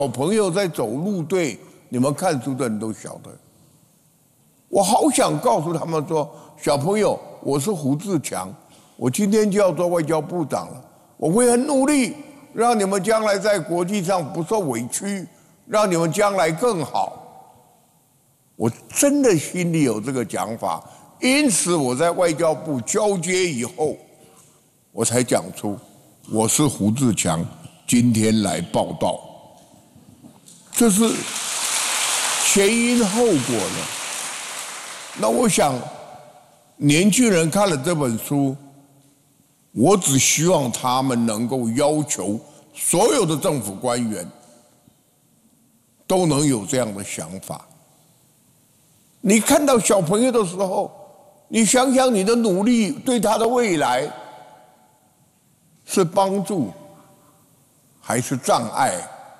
小朋友在走路队，你们看书的人都晓得。我好想告诉他们说，小朋友，我是胡志强，我今天就要做外交部长了，我会很努力，让你们将来在国际上不受委屈，让你们将来更好。我真的心里有这个讲法，因此我在外交部交接以后，我才讲出我是胡志强，今天来报道。这是前因后果的。那我想，年轻人看了这本书，我只希望他们能够要求所有的政府官员都能有这样的想法。你看到小朋友的时候，你想想你的努力对他的未来是帮助还是障碍？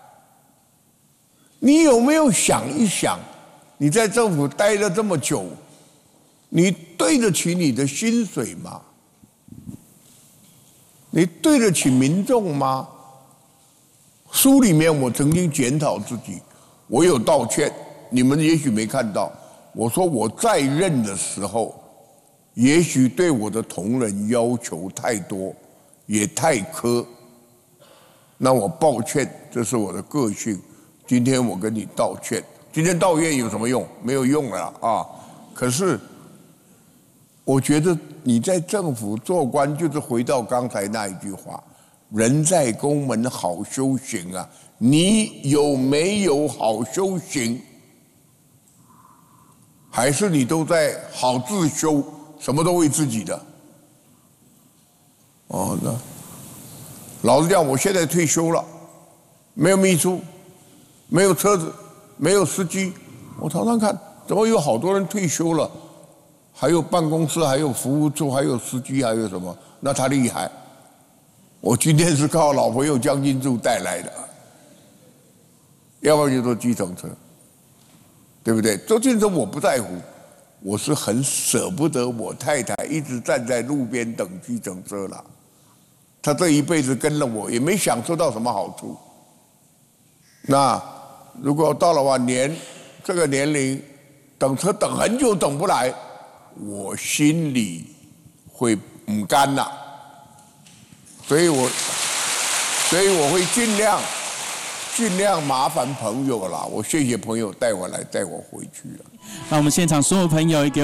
你有没有想一想，你在政府待了这么久，你对得起你的薪水吗？你对得起民众吗？书里面我曾经检讨自己，我有道歉，你们也许没看到。我说我在任的时候，也许对我的同仁要求太多，也太苛。那我抱歉，这是我的个性。今天我跟你道歉，今天道歉有什么用？没有用了啊！可是，我觉得你在政府做官，就是回到刚才那一句话：人在宫门好修行啊！你有没有好修行？还是你都在好自修，什么都为自己的？哦，那老实讲，我现在退休了，没有秘书。没有车子，没有司机，我常常看，怎么有好多人退休了，还有办公室，还有服务处，还有司机，还有什么？那他厉害。我今天是靠老朋友江金柱带来的，要不然就坐计程车，对不对？坐计程车我不在乎，我是很舍不得我太太一直站在路边等计程车了，她这一辈子跟了我，也没享受到什么好处。那如果到了晚年这个年龄，等车等很久等不来，我心里会不甘呐。所以我会尽量麻烦朋友啦。我谢谢朋友带我来带我回去了。 那我们现场所有朋友也给